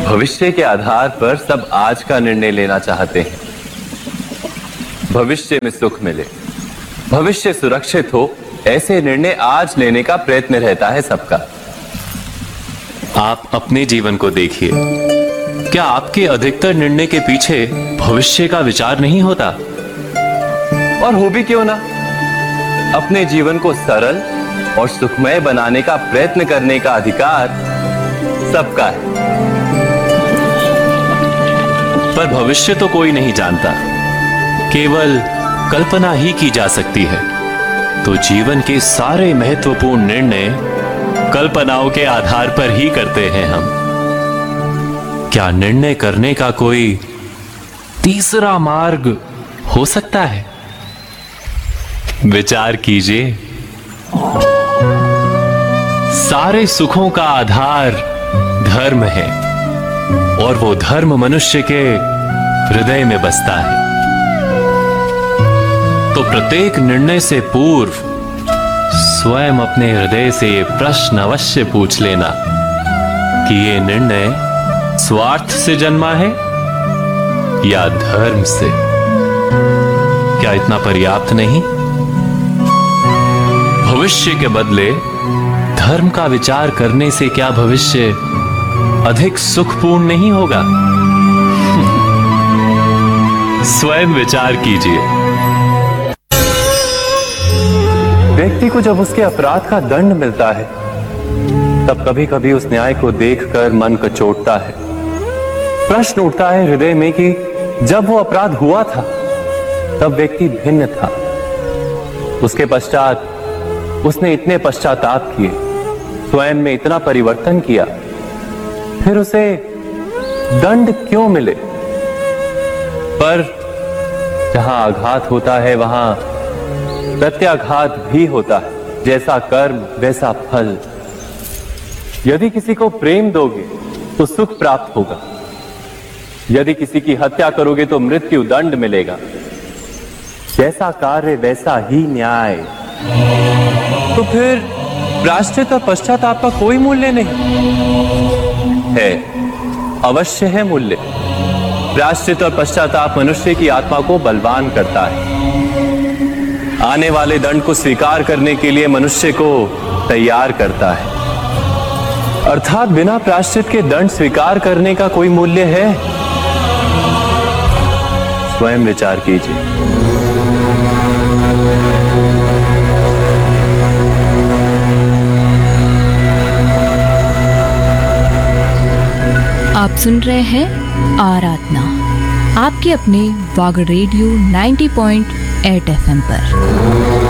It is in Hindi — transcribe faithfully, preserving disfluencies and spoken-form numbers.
भविष्य के आधार पर सब आज का निर्णय लेना चाहते हैं। भविष्य में सुख मिले, भविष्य सुरक्षित हो, ऐसे निर्णय आज लेने का प्रयत्न रहता है सबका। आप अपने जीवन को देखिए, क्या आपके अधिकतर निर्णय के पीछे भविष्य का विचार नहीं होता? और हो भी क्यों ना, अपने जीवन को सरल और सुखमय बनाने का प्रयत्न करने का अधिकार सबका है। पर भविष्य तो कोई नहीं जानता, केवल कल्पना ही की जा सकती है। तो जीवन के सारे महत्वपूर्ण निर्णय कल्पनाओं के आधार पर ही करते हैं हम। क्या निर्णय करने का कोई तीसरा मार्ग हो सकता है? विचार कीजिए। सारे सुखों का आधार धर्म है, और वो धर्म मनुष्य के हृदय में बसता है। तो प्रत्येक निर्णय से पूर्व स्वयं अपने हृदय से ये प्रश्न अवश्य पूछ लेना कि ये निर्णय स्वार्थ से जन्मा है या धर्म से। क्या इतना पर्याप्त नहीं? भविष्य के बदले धर्म का विचार करने से क्या भविष्य अधिक सुखपूर्ण नहीं होगा? स्वयं विचार कीजिए। व्यक्ति को जब उसके अपराध का दंड मिलता है, तब कभी कभी उस न्याय को देखकर मन कचोटता है। प्रश्न उठता है हृदय में कि जब वो अपराध हुआ था, तब व्यक्ति भिन्न था। उसके पश्चात उसने इतने पश्चाताप किए, स्वयं में इतना परिवर्तन किया, फिर उसे दंड क्यों मिले? पर जहां आघात होता है, वहां प्रत्याघात भी होता है। जैसा कर्म वैसा फल। यदि किसी को प्रेम दोगे तो सुख प्राप्त होगा, यदि किसी की हत्या करोगे तो मृत्यु दंड मिलेगा। जैसा कार्य वैसा ही न्याय। तो फिर प्रायश्चित और पश्चाताप का कोई मूल्य नहीं है? अवश्य है मूल्य। प्रायश्चित और पश्चाताप मनुष्य की आत्मा को बलवान करता है। आने वाले दंड को स्वीकार करने के लिए मनुष्य को तैयार करता है। अर्थात बिना प्रायश्चित के दंड स्वीकार करने का कोई मूल्य है? स्वयं विचार कीजिए। आप सुन रहे हैं आराधना, आपके अपने वाग रेडियो नब्बे पॉइंट आठ एफ एम पर।